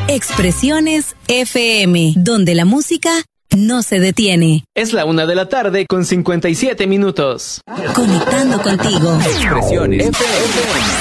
Expresiones FM, donde la música no se detiene. Es la 1:00 con 57 minutos. Conectando contigo. Expresiones FM.